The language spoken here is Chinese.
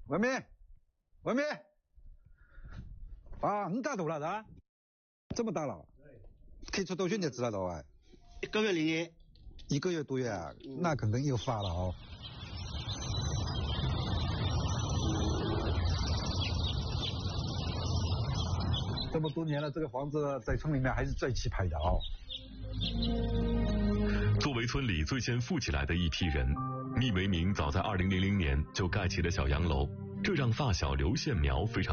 文明，文明，啊，你大多大的？这么大了？可以出多少年资了都啊 ？1个月0夜。 1个月多月啊？那肯定又发了哦。这么多年了，这个房子在村里面还是最气派的哦。 作为村里最先富起来的一批人，密维明早在2000年就盖起了小洋楼，这让发小刘宪苗非常